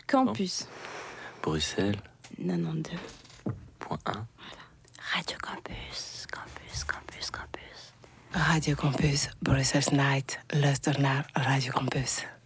Campus. Bruxelles. 92. Point 1. Voilà. Radio Campus, Campus, Campus, Campus. Radio Campus, Brussels Night, luister naar Radio Campus.